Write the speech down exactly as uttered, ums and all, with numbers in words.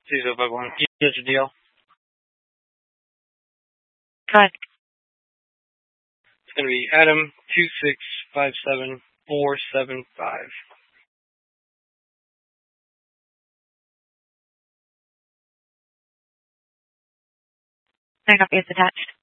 two zero five one. Get your deal. Go ahead. It's going to be Adam two six five seven four seven five. Fair enough, it's attached.